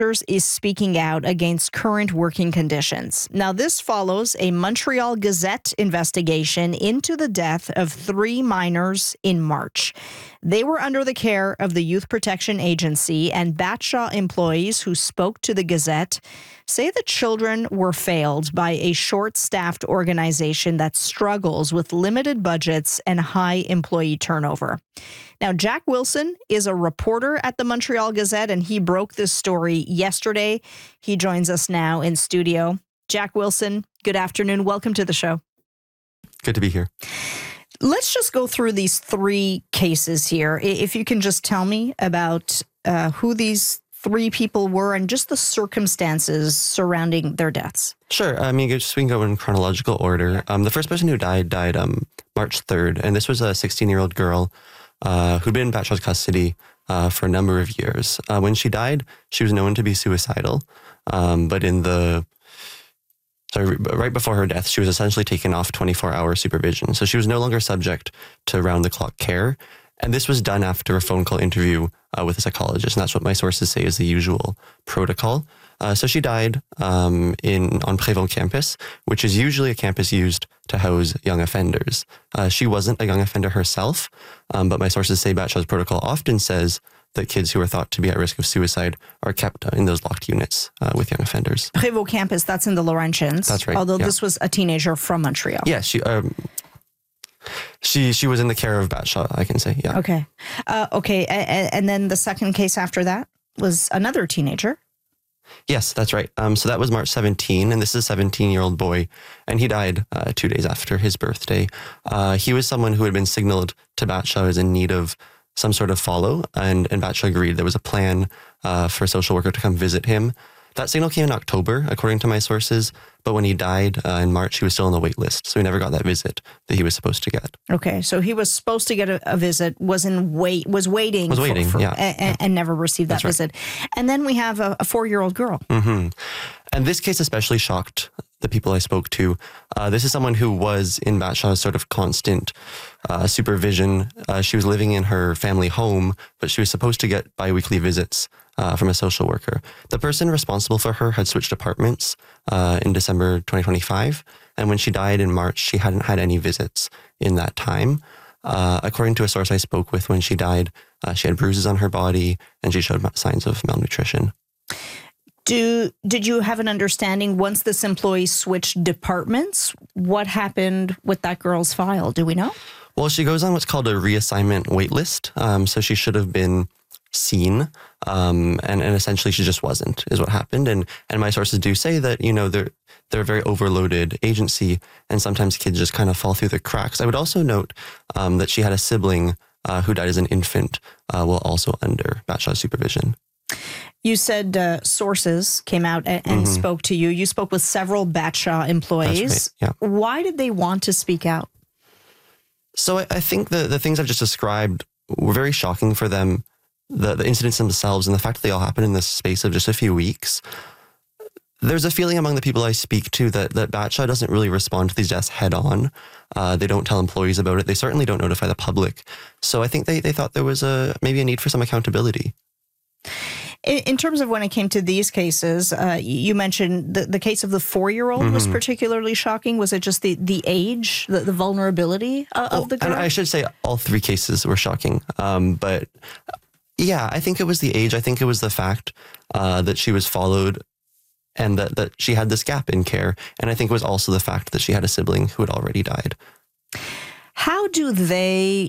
is speaking out against current working conditions. Now, this follows a Montreal Gazette investigation into the death of 3 minors in March. They were under the care of the Youth Protection Agency, and Batshaw employees who spoke to the Gazette say the children were failed by a short-staffed organization that struggles with limited budgets and high employee turnover. Now, Jack Wilson is a reporter at the Montreal Gazette, and he broke this story yesterday. He joins us now in studio. Jack Wilson, good afternoon. Welcome to the show. Good to be here. Let's just go through these 3 cases here. If you can just tell me about who these 3 people were and just the circumstances surrounding their deaths. Sure. We can go in chronological order. The first person who died March 3rd, and this was a 16-year-old girl who'd been in Batshaw's custody for a number of years. When she died, she was known to be suicidal, but right before her death, she was essentially taken off 24-hour supervision. So she was no longer subject to round-the-clock care. And this was done after a phone call interview with a psychologist. And that's what my sources say is the usual protocol. So she died on Prévost campus, which is usually a campus used to house young offenders. She wasn't a young offender herself, but my sources say Batshaw's protocol often says that kids who are thought to be at risk of suicide are kept in those locked units with young offenders. Prévost campus, that's in the Laurentians. That's right. Although this was a teenager from Montreal. Yeah, she was in the care of Batshaw, I can say, yeah. Okay. And then the second case after that was another teenager. Yes, that's right. So that was March 17, and this is a 17-year-old boy, and he died 2 days after his birthday. He was someone who had been signaled to Batshaw as in need of some sort of follow, and Batshaw agreed. There was a plan for a social worker to come visit him. That signal came in October, according to my sources, but when he died in March, he was still on the wait list, so he never got that visit that he was supposed to get. Okay, so he was supposed to get a visit, was waiting, and never received that visit. And then we have a 4-year-old girl. Mm-hmm. And this case especially shocked the people I spoke to. This is someone who was in Batshaw's sort of constant supervision. She was living in her family home, but she was supposed to get biweekly visits from a social worker. The person responsible for her had switched apartments in December 2025, and when she died in March, she hadn't had any visits in that time. According to a source I spoke with when she died, she had bruises on her body, and she showed signs of malnutrition. Did you have an understanding once this employee switched departments, what happened with that girl's file? Do we know? Well, she goes on what's called a reassignment wait list. So she should have been seen, and essentially she just wasn't, is what happened. And my sources do say that, they're a very overloaded agency, and sometimes kids just kind of fall through the cracks. I would also note that she had a sibling who died as an infant, while also under Batshaw's supervision. You said sources came out and spoke to you. You spoke with several Batshaw employees. That's right, yeah. Why did they want to speak out? So I think the things I've just described were very shocking for them. The incidents themselves and the fact that they all happened in the space of just a few weeks. There's a feeling among the people I speak to that Batshaw doesn't really respond to these deaths head on. They don't tell employees about it. They certainly don't notify the public. So I think they thought there was maybe a need for some accountability. In terms of when it came to these cases, you mentioned the case of the 4-year-old was particularly shocking. Was it just the age, the vulnerability of the girl? And I should say all 3 cases were shocking. But yeah, I think it was the age. I think it was the fact that she was followed and that she had this gap in care. And I think it was also the fact that she had a sibling who had already died. How do they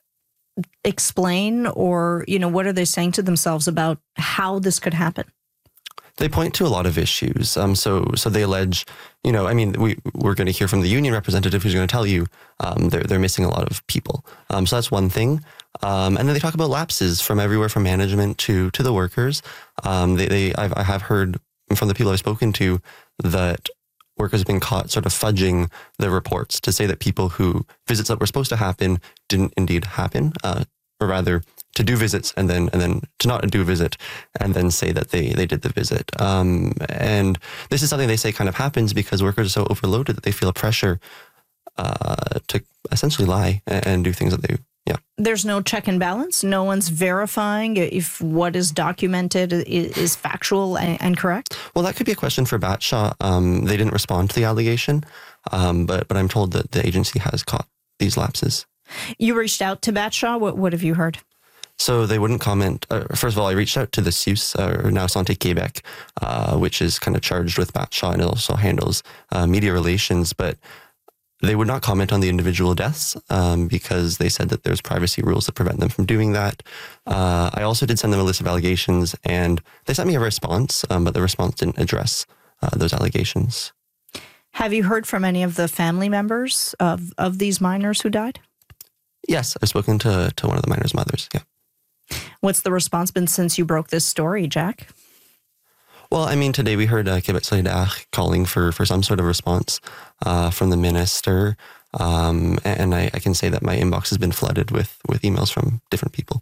explain, or what are they saying to themselves about how this could happen? They point to a lot of issues. So they allege, we're going to hear from the union representative who's going to tell you they're missing a lot of people. So that's one thing. And then they talk about lapses from everywhere, from management to the workers. I have heard from the people I've spoken to that workers have been caught sort of fudging the reports to say that visits that were supposed to happen didn't indeed happen, or rather to do visits and then to not do a visit and then say that they did the visit. And this is something they say kind of happens because workers are so overloaded that they feel a pressure to essentially lie and do things that Yeah. There's no check and balance. No one's verifying if what is documented is factual and correct. Well, that could be a question for Batshaw. They didn't respond to the allegation, but I'm told that the agency has caught these lapses. You reached out to Batshaw. What have you heard? So they wouldn't comment. First of all, I reached out to the SUS, or now Santé Québec, which is kind of charged with Batshaw and it also handles media relations, but they would not comment on the individual deaths because they said that there's privacy rules that prevent them from doing that. I also did send them a list of allegations and they sent me a response, but the response didn't address those allegations. Have you heard from any of the family members of these minors who died? Yes, I've spoken to one of the minors' mothers, yeah. What's the response been since you broke this story, Jack? Well, I mean, today we heard Québec Solidaire calling for some sort of response from the minister. And I can say that my inbox has been flooded with emails from different people.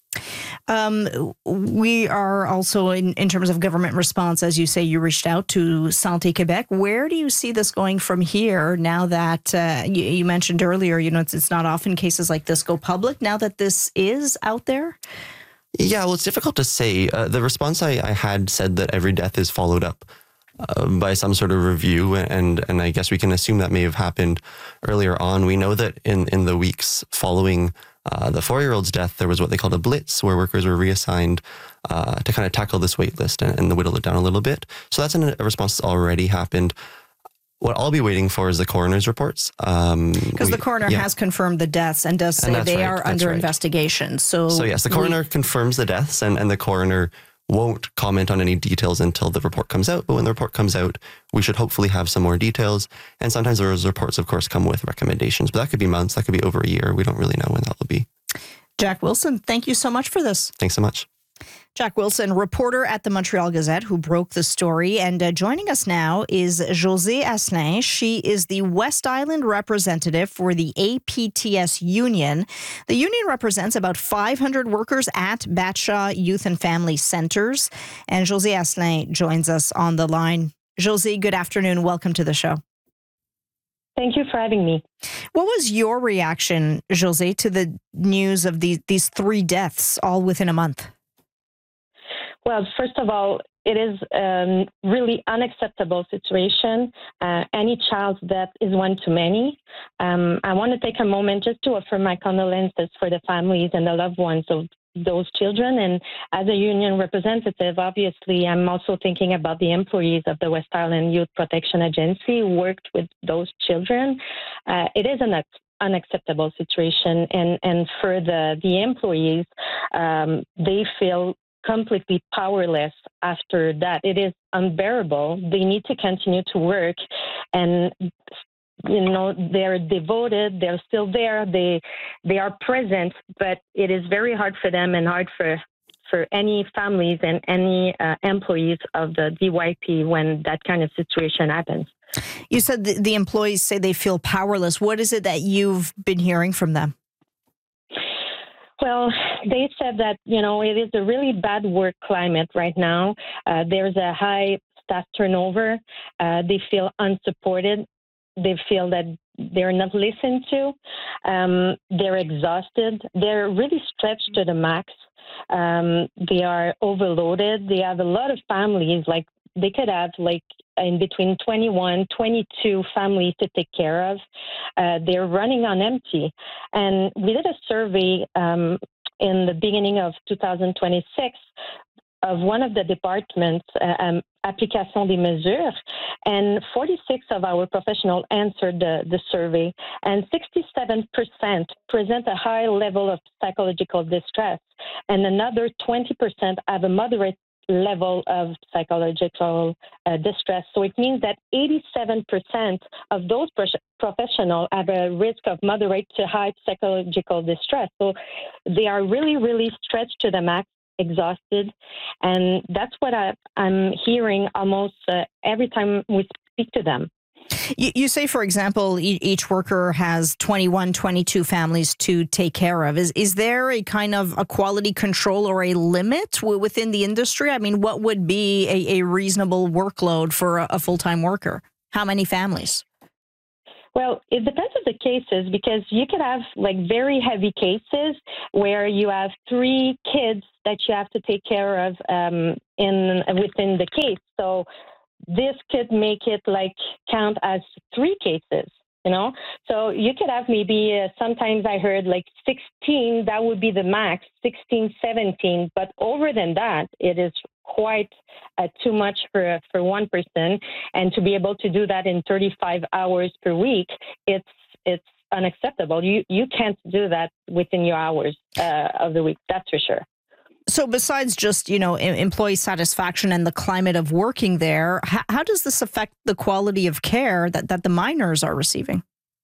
We are also, in terms of government response, as you say, you reached out to Santé Québec. Where do you see this going from here now that you mentioned earlier, it's not often cases like this go public now that this is out there? Yeah, well, it's difficult to say. The response I had said that every death is followed up by some sort of review, and I guess we can assume that may have happened earlier on. We know that in the weeks following the 4-year-old's death, there was what they called a blitz, where workers were reassigned to kind of tackle this wait list and whittle it down a little bit. So that's a response that's already happened. What I'll be waiting for is the coroner's reports. Because the coroner has confirmed the deaths and does say they are under investigation. So yes, the coroner confirms the deaths and the coroner won't comment on any details until the report comes out. But when the report comes out, we should hopefully have some more details. And sometimes those reports, of course, come with recommendations. But that could be months. That could be over a year. We don't really know when that will be. Jack Wilson, thank you so much for this. Thanks so much. Jack Wilson, reporter at the Montreal Gazette, who broke the story. And joining us now is Josée Asselin. She is the West Island representative for the APTS Union. The union represents about 500 workers at Batshaw Youth and Family Centers. And Josée Asselin joins us on the line. Josée, good afternoon. Welcome to the show. Thank you for having me. What was your reaction, Josée, to the news of these 3 deaths all within a month? Well, first of all, it is a really unacceptable situation. Any child's death is one too many. I want to take a moment just to offer my condolences for the families and the loved ones of those children. And as a union representative, obviously, I'm also thinking about the employees of the West Island Youth Protection Agency who worked with those children. It is an unacceptable situation. And for the employees, they feel completely powerless after that. It is unbearable. They need to continue to work, and they're devoted. They're still there. They are present, but it is very hard for them and hard for any families and any employees of the DYP when that kind of situation happens. You said the employees say they feel powerless. What is it that you've been hearing from them? Well, they said that, it is a really bad work climate right now. There's a high staff turnover. They feel unsupported. They feel that they're not listened to. They're exhausted. They're really stretched to the max. They are overloaded. They have a lot of families, they could have in between 21, 22 families to take care of. They're running on empty. And we did a survey in the beginning of 2026 of one of the departments, Application des Mesures, and 46 of our professionals answered the survey, and 67% present a high level of psychological distress, and another 20% have a moderate level of psychological distress. So it means that 87% of those professionals have a risk of moderate to high psychological distress. So they are really, really stretched to the max, exhausted. And that's what I'm hearing almost every time we speak to them. You say, for example, each worker has 21, 22 families to take care of. Is there a kind of a quality control or a limit within the industry? I mean, what would be a reasonable workload for a full-time worker? How many families? Well, it depends on the cases because you could have like very heavy cases where you have 3 kids that you have to take care of within the case. So this could make it like count as 3 cases. So you could have maybe sometimes I heard like 16, that would be the max, 16, 17. But over than that, it is quite too much for one person. And to be able to do that in 35 hours per week, it's unacceptable. You can't do that within your hours of the week. That's for sure. So besides just, employee satisfaction and the climate of working there, how does this affect the quality of care that the minors are receiving?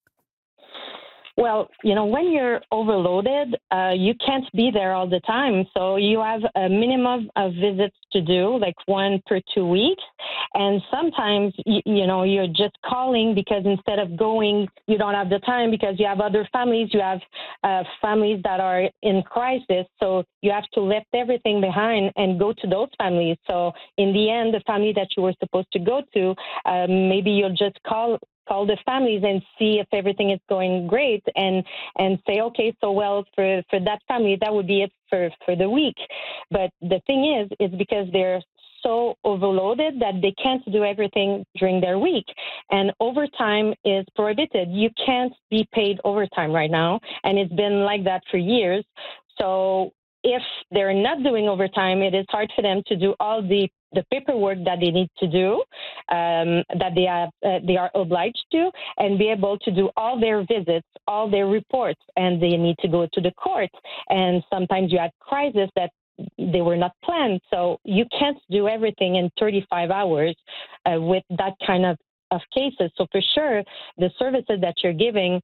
Well, when you're overloaded, you can't be there all the time. So you have a minimum of visits to do, like 1 per 2 weeks. And sometimes, you're just calling because instead of going, you don't have the time because you have other families. You have families that are in crisis. So you have to lift everything behind and go to those families. So in the end, the family that you were supposed to go to, maybe you'll just call the families and see if everything is going great and say, okay, so well, for that family, that would be it for the week. But the thing is because they're so overloaded that they can't do everything during their week. And overtime is prohibited. You can't be paid overtime right now. And it's been like that for years. So if they're not doing overtime, it is hard for them to do all the paperwork that they need to do, that they are obliged to, and be able to do all their visits, all their reports, and they need to go to the court. And sometimes you have crises that they were not planned. So you can't do everything in 35 hours with that kind of cases. So for sure, the services that you're given,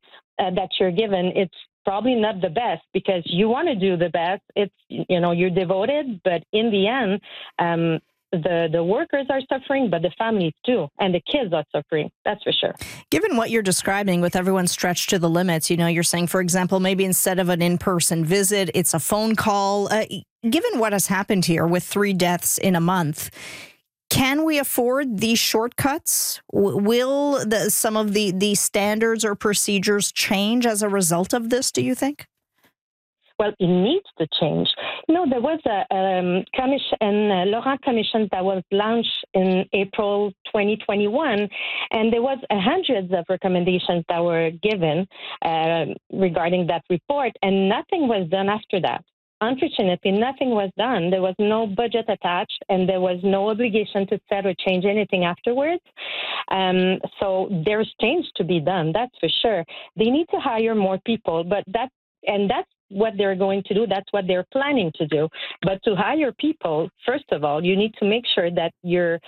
it's probably not the best because you want to do the best. It's, you're devoted, but in the end, the workers are suffering, but the families too, and the kids are suffering. That's for sure. Given what you're describing with everyone stretched to the limits, you're saying, for example, maybe instead of an in-person visit, it's a phone call. Given what has happened here with 3 deaths in a month, can we afford these shortcuts? Will some of the standards or procedures change as a result of this, do you think? Well, it needs to change. There was a commission, Laurent Commission that was launched in April 2021, and there was hundreds of recommendations that were given regarding that report, and nothing was done after that. Unfortunately, nothing was done. There was no budget attached, and there was no obligation to set or change anything afterwards. So there's change to be done, that's for sure. They need to hire more people, but that's what they're going to do. That's what they're planning to do. But to hire people, first of all, you need to make sure that the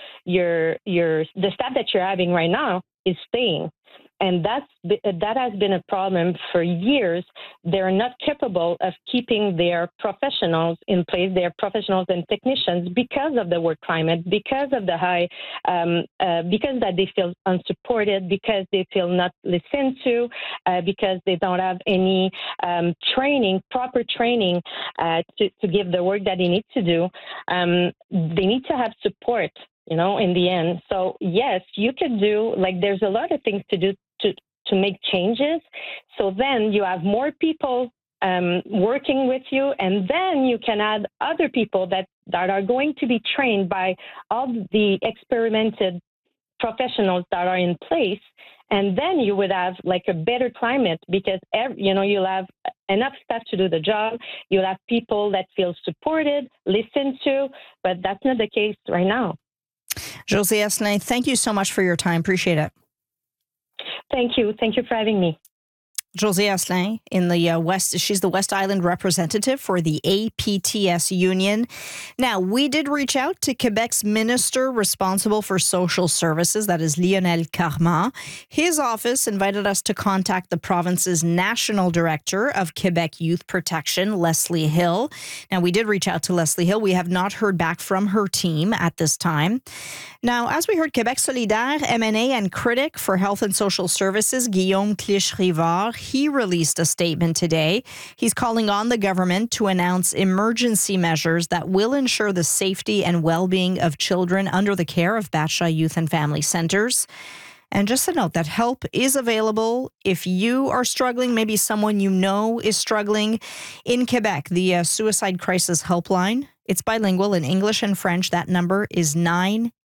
staff that you're having right now is staying. And that has been a problem for years. They're not capable of keeping their professionals in place, their professionals and technicians, because of the work climate, because of the high, because that they feel unsupported, because they feel not listened to, because they don't have any proper training to give the work that they need to do. They need to have support, in the end. So yes, you could do, there's a lot of things to do to make changes. So then you have more people working with you, and then you can add other people that are going to be trained by all the experimented professionals that are in place. And then you would have a better climate because, you'll have enough staff to do the job. You'll have people that feel supported, listened to, but that's not the case right now. Josée Asselin, thank you so much for your time. Appreciate it. Thank you. Thank you for having me. Josée Asselin in the West. She's the West Island representative for the APTS Union. Now, we did reach out to Quebec's minister responsible for social services, that is Lionel Carman. His office invited us to contact the province's national director of Quebec Youth Protection, Leslie Hill. Now, we did reach out to Leslie Hill. We have not heard back from her team at this time. Now, as we heard, Quebec Solidaire, MNA, and critic for health and social services, Guillaume Clich-Rivard, he released a statement today. He's calling on the government to announce emergency measures that will ensure the safety and well-being of children under the care of Batcha Youth and Family Centers. And just a note that help is available if you are struggling, maybe someone you know is struggling. In Quebec, the Suicide Crisis Helpline, it's bilingual in English and French. That number is 9